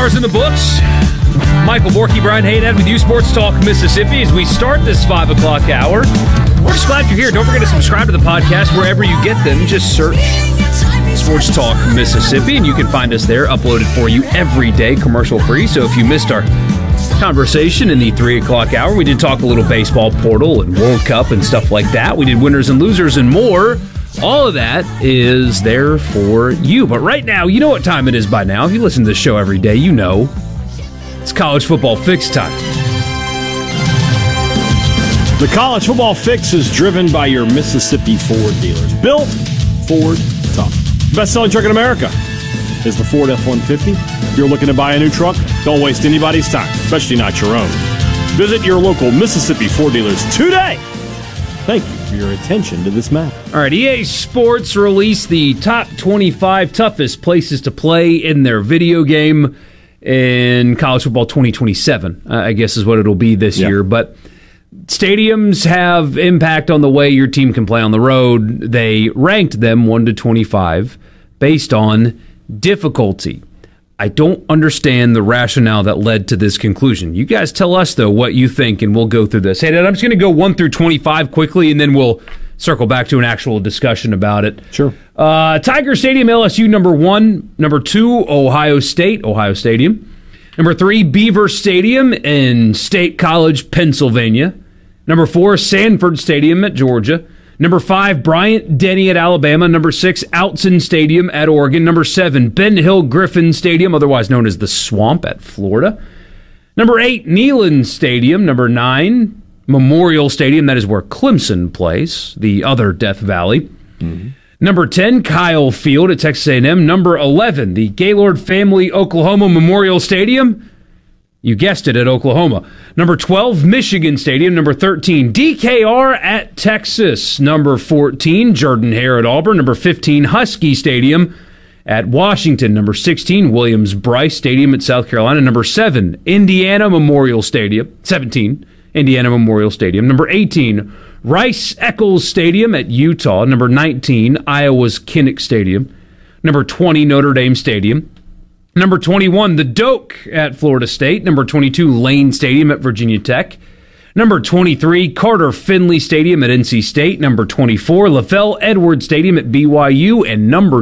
hours in the books. Michael Borky, Brian Haydad with you, Sports Talk Mississippi, as we start this 5 o'clock hour. We're just glad you're here. Don't forget to subscribe to the podcast wherever you get them. Just search Sports Talk Mississippi, and you can find us there, uploaded for you every day, commercial-free. So if you missed our conversation in the 3 o'clock hour, we did talk a little baseball portal and World Cup and stuff like that. We did winners and losers and more. All of that is there for you. But right now, you know what time it is by now. If you listen to this show every day, you know it's college football fix time. The college football fix is driven by your Mississippi Ford dealers. Built Ford Tough. Best-selling truck in America is the Ford F-150. If you're looking to buy a new truck, don't waste anybody's time, especially not your own. Visit your local Mississippi Ford dealers today. Thank you for your attention to this matter. All right, EA Sports released the top 25 toughest places to play in their video game in college football 2027, I guess is what it'll be this year. But stadiums have impact on the way your team can play on the road. They ranked them 1 to 25 based on difficulty. I don't understand the rationale that led to this conclusion. You guys tell us, though, what you think, and we'll go through this. Hey, I'm just going to go 1 through 25 quickly, and then we'll circle back to an actual discussion about it. Sure. Tiger Stadium, LSU, number 1. Number 2, Ohio State, Ohio Stadium. Number 3, Beaver Stadium in State College, Pennsylvania. Number 4, Sanford Stadium at Georgia. Number 5, Bryant-Denny at Alabama. Number 6, Autzen Stadium at Oregon. Number 7, Ben Hill Griffin Stadium, otherwise known as the Swamp, at Florida. Number 8, Neyland Stadium. Number 9, Memorial Stadium. That is where Clemson plays, the other Death Valley. Mm-hmm. Number 10, Kyle Field at Texas A&M. Number 11, the Gaylord Family Oklahoma Memorial Stadium. You guessed it, at Oklahoma. Number 12, Michigan Stadium. Number 13, DKR at Texas. Number 14, Jordan-Hare at Auburn. Number 15, Husky Stadium at Washington. Number 16, Williams-Brice Stadium at South Carolina. Number 7, Indiana Memorial Stadium. 17, Indiana Memorial Stadium. Number 18, Rice-Eccles Stadium at Utah. Number 19, Iowa's Kinnick Stadium. Number 20, Notre Dame Stadium. Number 21, the Doak at Florida State. Number 22, Lane Stadium at Virginia Tech. Number 23, Carter Finley Stadium at NC State. Number 24, LaFell Edwards Stadium at BYU. And number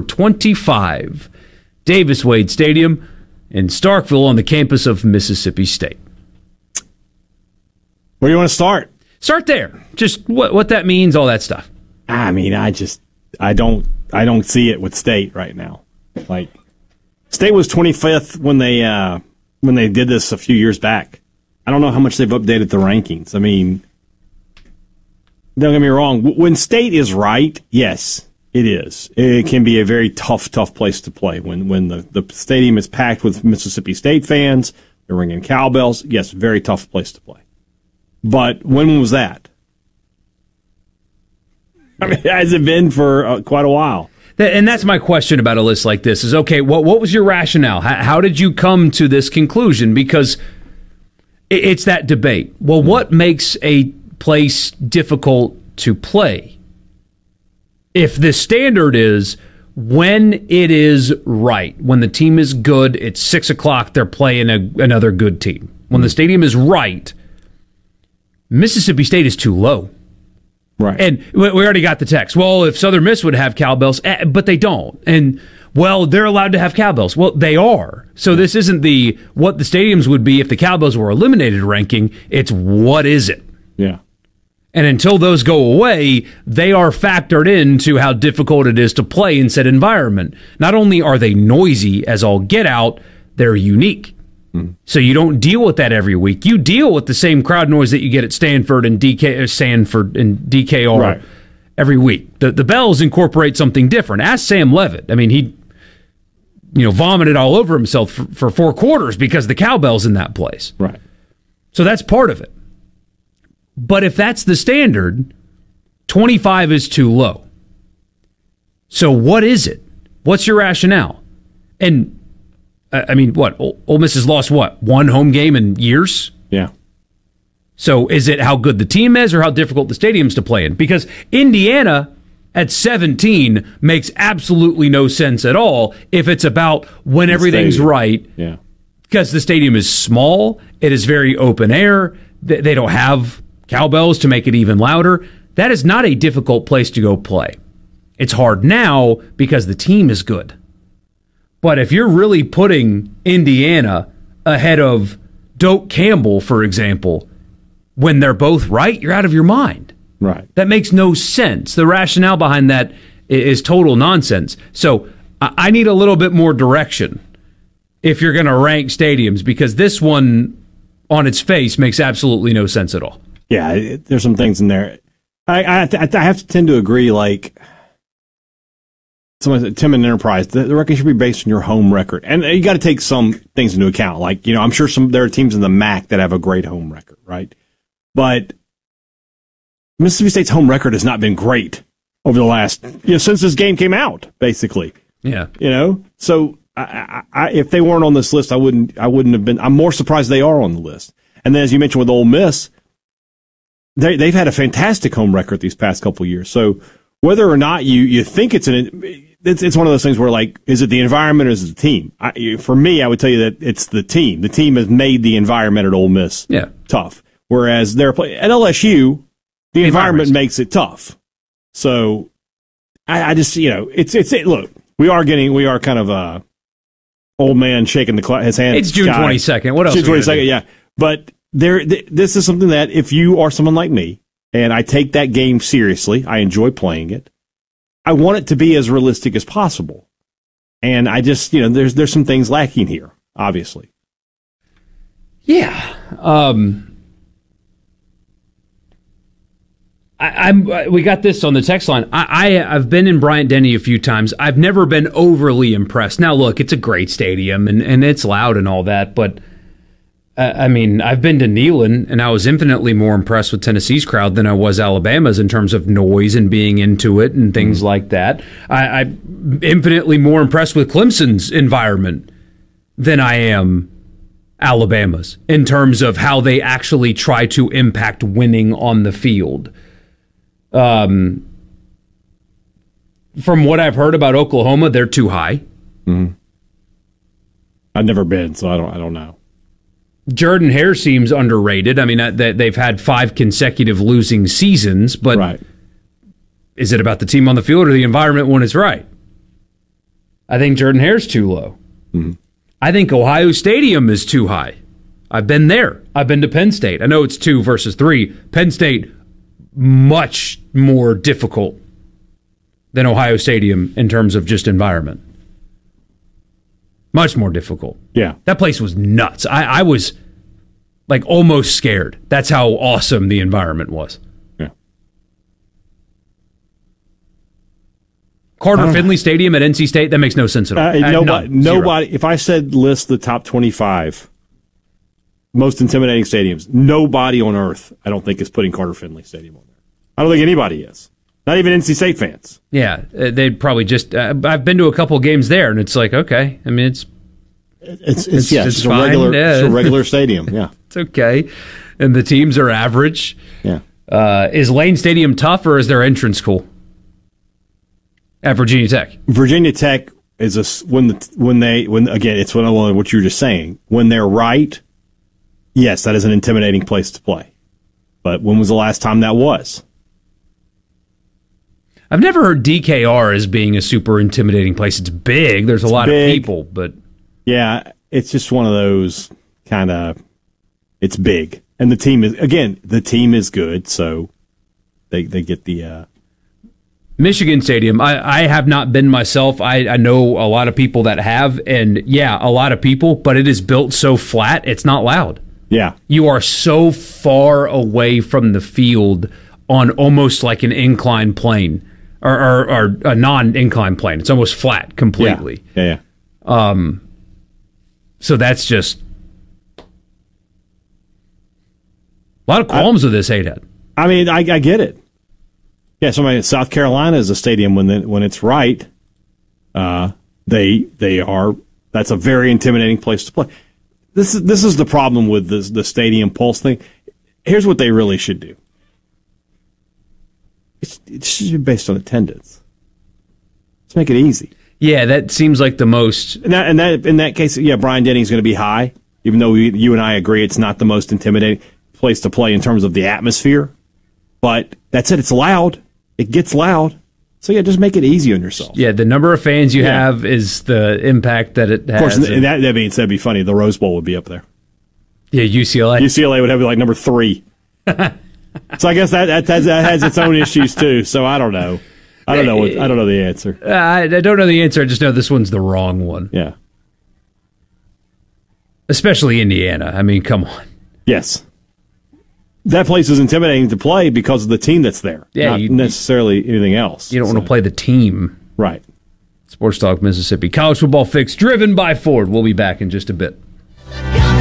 25, Davis Wade Stadium in Starkville on the campus of Mississippi State. Where do you want to start? Start there. Just what that means, all that stuff. I mean, I don't see it with State right now. Like, State was 25th when they did this a few years back. I don't know how much they've updated the rankings. I mean, don't get me wrong. When State is right, yes, it is. It can be a very tough place to play. When the stadium is packed with Mississippi State fans, they're ringing cowbells. Yes, very tough place to play. But when was that? I mean, has it been for quite a while? And that's my question about a list like this is, okay, what was your rationale? How did you come to this conclusion? Because it's that debate. Well, what makes a place difficult to play? If the standard is when it is right, when the team is good, it's 6 o'clock, they're playing another good team. When the stadium is right, Mississippi State is too low. Right. And we already got the text. Well, if Southern Miss would have cowbells, but they don't. And, well, they're allowed to have cowbells. Well, they are. So this isn't what the stadiums would be if the cowbells were eliminated ranking. It's what is it? Yeah. And until those go away, they are factored into how difficult it is to play in said environment. Not only are they noisy as all get out, they're unique. So you don't deal with that every week. You deal with the same crowd noise that you get at Sanford and DKR right. every week. The Bells incorporate something different. Ask Sam Levitt. I mean, he vomited all over himself for 4 quarters because the cowbell's in that place. Right. So that's part of it. But if that's the standard, 25 is too low. So what is it? What's your rationale? And I mean, what? Ole Miss has lost, what, 1 home game in years? Yeah. So is it how good the team is or how difficult the stadium's to play in? Because Indiana at 17 makes absolutely no sense at all if it's about when everything's right. Yeah. because the stadium is small. It is very open air. They don't have cowbells to make it even louder. That is not a difficult place to go play. It's hard now because the team is good. But if you're really putting Indiana ahead of Doak Campbell, for example, when they're both right, you're out of your mind. Right. That makes no sense. The rationale behind that is total nonsense. So I need a little bit more direction if you're going to rank stadiums, because this one on its face makes absolutely no sense at all. Yeah, there's some things in there. I have to tend to agree, like, someone said, Tim and Enterprise, the record should be based on your home record. And you got to take some things into account. Like, I'm sure there are teams in the MAC that have a great home record, right? But Mississippi State's home record has not been great over the last, since this game came out, basically. Yeah. So if they weren't on this list, I wouldn't have been. I'm more surprised they are on the list. And then, as you mentioned with Ole Miss, they've had a fantastic home record these past couple of years. So whether or not you think it's one of those things where, like, is it the environment or is it the team? For me, I would tell you that it's the team. The team has made the environment at Ole Miss tough. Whereas at LSU, the environment makes it tough. So I just, look, we are kind of old man shaking his hand. It's June 22nd. What else? June 22nd, yeah. But this is something that if you are someone like me, and I take that game seriously, I enjoy playing it, I want it to be as realistic as possible. And I just, there's some things lacking here, obviously. Yeah. We got this on the text line. I've been in Bryant-Denny a few times. I've never been overly impressed. Now, look, it's a great stadium, and it's loud and all that, but I've been to Neyland, and I was infinitely more impressed with Tennessee's crowd than I was Alabama's in terms of noise and being into it and things like that. I'm infinitely more impressed with Clemson's environment than I am Alabama's in terms of how they actually try to impact winning on the field. From what I've heard about Oklahoma, they're too high. Mm-hmm. I've never been, so I don't know. Jordan-Hare seems underrated. They've had 5 consecutive losing seasons, but right. Is it about the team on the field or the environment when it's right? I think Jordan-Hare's too low. Mm-hmm. I think Ohio Stadium is too high. I've been there. I've been to Penn State. I know it's 2 versus 3. Penn State, much more difficult than Ohio Stadium in terms of just environment. Much more difficult. Yeah. That place was nuts. I was like almost scared. That's how awesome the environment was. Yeah. Carter Finley Stadium at NC State, that makes no sense at all. Nobody. If I said list the top 25 most intimidating stadiums, nobody on earth, I don't think, is putting Carter Finley Stadium on there. I don't think anybody is. Not even NC State fans. Yeah, they'd probably just. I've been to a couple games there, and it's like, okay. It's a regular stadium. Yeah, it's okay, and the teams are average. Yeah. Is Lane Stadium tough, or is their entrance cool? At Virginia Tech. Virginia Tech is it's what you were just saying. When they're right, yes, that is an intimidating place to play. But when was the last time that was? I've never heard DKR as being a super intimidating place. It's big. There's a lot of people, but yeah, it's just one of those kind of. It's big, and the team is good, so they get the. Michigan Stadium, I have not been myself. I know a lot of people that have, and yeah, a lot of people, but it is built so flat, it's not loud. Yeah. You are so far away from the field on almost like an inclined plane or a non-inclined plane. It's almost flat completely. Yeah. So that's just a lot of qualms with this HATAD. I get it. Yeah, South Carolina is a stadium when it's right. They are. That's a very intimidating place to play. This is the problem with the stadium pulse thing. Here's what they really should do. It should be based on attendance. Let's make it easy. Yeah, that seems like the most. In that case, yeah, Bryant-Denny's going to be high. even though you and I agree it's not the most intimidating place to play in terms of the atmosphere. But that said, it's loud. It gets loud. So, yeah, just make it easy on yourself. Yeah, the number of fans you have is the impact that it has. Of course, and that means that'd be funny. The Rose Bowl would be up there. Yeah, UCLA. UCLA would have like number 3. So I guess that has its own issues too. So I don't know. I don't know the answer. I don't know the answer. I just know this one's the wrong one. Yeah. Especially Indiana. I mean, come on. Yes. That place is intimidating to play because of the team that's there. Yeah, not necessarily anything else. You don't want to play the team. Right. Sports Talk Mississippi. College Football Fix driven by Ford. We'll be back in just a bit.